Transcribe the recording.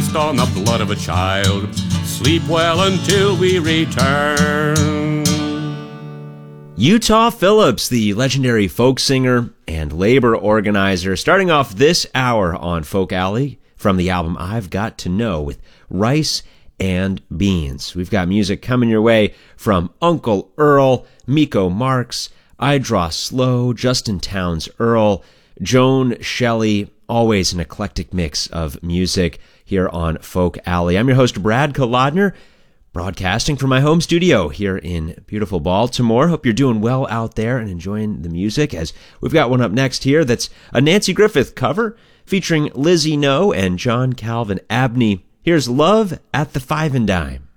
based on the blood of a child. Sleep well until we return. Utah Phillips, the legendary folk singer and labor organizer, starting off this hour on Folk Alley from the album I've Got to Know with Rice and Beans. We've got music coming your way from Uncle Earl, Miko Marks, I Draw Slow, Justin Townes Earl, Joan Shelley, always an eclectic mix of music here on Folk Alley. I'm your host, Brad Kolodner, broadcasting from my home studio here in beautiful Baltimore. Hope you're doing well out there and enjoying the music, as we've got one up next here that's a Nancy Griffith cover featuring Lizzie No and John Calvin Abney. Here's Love at the Five and Dime.